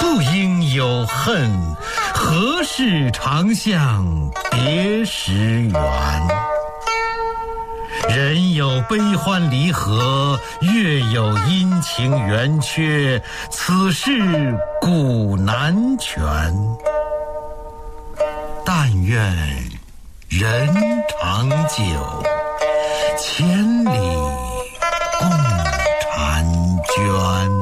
不应有恨，何事长向别时圆？人有悲欢离合，月有阴晴圆缺，此事古难全。但愿人长久，千里共婵娟。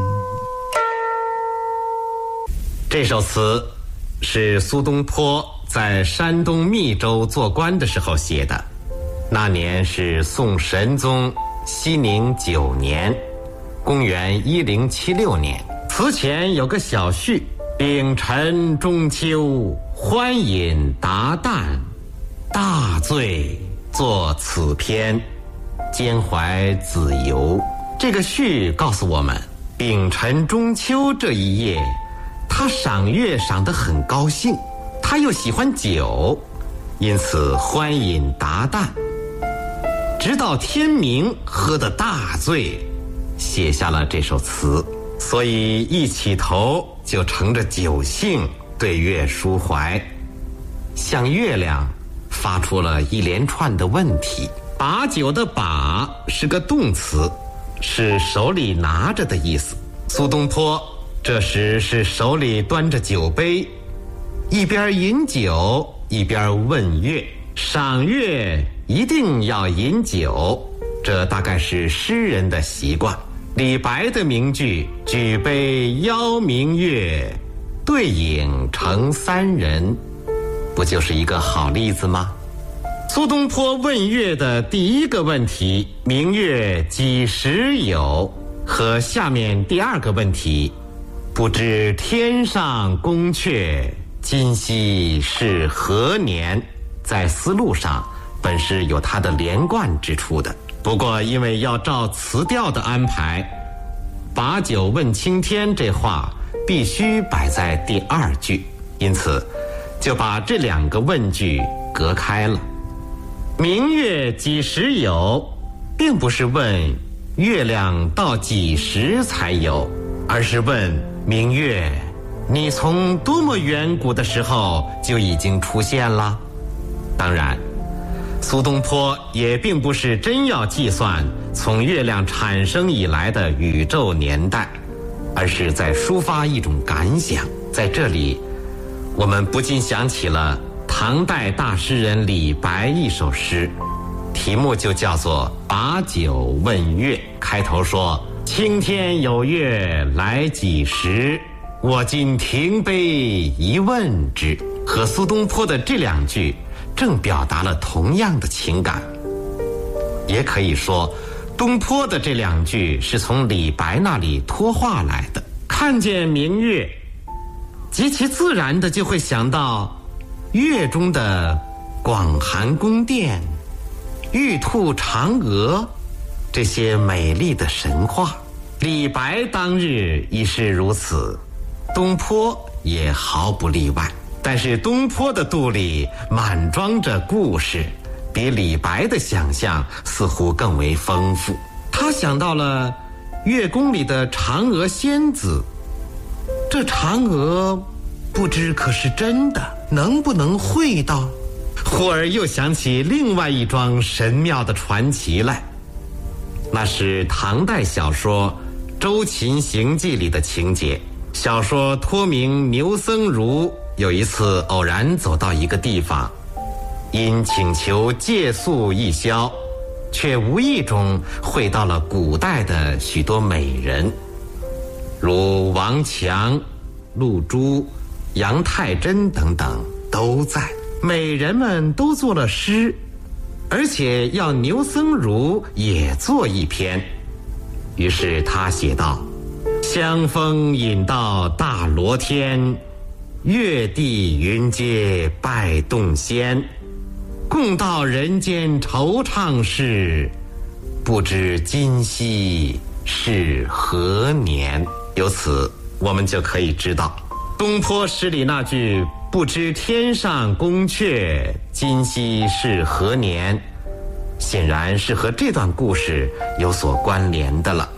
这首词是苏东坡在山东密州做官的时候写的，那年是宋神宗熙宁9年，公元1076年。词前有个小序：丙辰中秋，欢饮达旦，大醉作此篇，兼怀子由。这个序告诉我们，丙辰中秋这一夜，他赏月赏得很高兴，他又喜欢酒，因此欢饮达旦，直到天明喝得大醉，写下了这首词。所以一起头就乘着酒兴对月抒怀，向月亮发出了一连串的问题。把酒的把是个动词，是手里拿着的意思。苏东坡这时是手里端着酒杯，一边饮酒一边问月。赏月一定要饮酒，这大概是诗人的习惯。李白的名句“举杯邀明月，对影成三人”，不就是一个好例子吗？苏东坡问月的第一个问题“明月几时有”和下面第二个问题“不知天上宫阙，今夕是何年”在思路上本是有它的连贯之处的。不过因为要照词调的安排，把酒问青天这话必须摆在第二句，因此就把这两个问句隔开了。明月几时有，并不是问月亮到几时才有，而是问明月，你从多么远古的时候就已经出现了？当然，苏东坡也并不是真要计算从月亮产生以来的宇宙年代，而是在抒发一种感想。在这里，我们不禁想起了唐代大诗人李白一首诗，题目就叫做《把酒问月》。开头说：“青天有月来几时，我今停杯一问之。”和苏东坡的这两句正表达了同样的情感。也可以说，东坡的这两句是从李白那里托话来的。看见明月，极其自然的就会想到月中的广寒宫殿、玉兔嫦娥这些美丽的神话。李白当日已是如此，东坡也毫不例外。但是东坡的肚里满装着故事，比李白的想象似乎更为丰富。他想到了月宫里的嫦娥仙子，这嫦娥不知可是真的，能不能会到？忽而又想起另外一桩神妙的传奇来，那是唐代小说《周秦行记》里的情节。小说托名牛僧孺有一次偶然走到一个地方，因请求借宿一宵，却无意中会到了古代的许多美人，如王强、陆珠、杨太真等等都在。美人们都作了诗，而且要牛僧孺也作一篇。于是他写道：香风引到大罗天，月地云阶拜洞仙，共道人间惆怅事，不知今夕是何年。由此我们就可以知道，东坡诗里那句不知天上宫阙，今夕是何年，显然是和这段故事有所关联的了。